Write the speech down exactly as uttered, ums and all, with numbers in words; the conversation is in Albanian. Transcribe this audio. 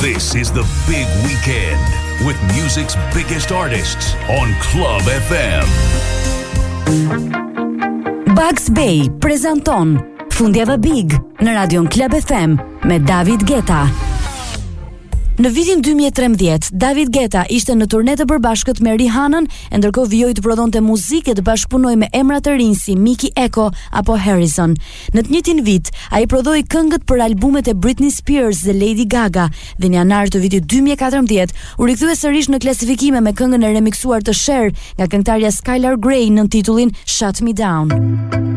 This is the big weekend with music's biggest artists on Club F M. Bugs Bay prezanton Fundjava Big në Radion Club F M me David Guetta. Në vitin dy mijë e trembëdhjetë, David Guetta ishte në turne të përbashkët me Rihanën, e ndërkohë vijoi të prodhonte muzikë e të bashkëpunojë me emra të rinj si Mickey Echo apo Harrison. Në të njëjtin vit, ai prodhoi këngët për albumet e Britney Spears dhe Lady Gaga, dhe në janar të vitit dy mijë e katërmbëdhjetë u rikthye sërish në klasifikime me këngën e remiksuar të Cher nga këngëtarja Skylar Grey në titullin Shut Me Down.